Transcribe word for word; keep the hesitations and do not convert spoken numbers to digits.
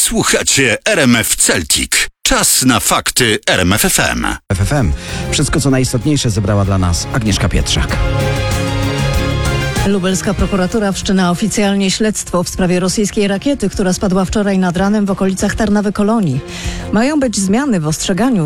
Słuchacie R M F Celtic. Czas na fakty R M F F M. F F M. Wszystko, co najistotniejsze, zebrała dla nas Agnieszka Pietrzak. Lubelska prokuratura wszczyna oficjalnie śledztwo w sprawie rosyjskiej rakiety, która spadła wczoraj nad ranem w okolicach Tarnawy Kolonii. Mają być zmiany w ostrzeganiu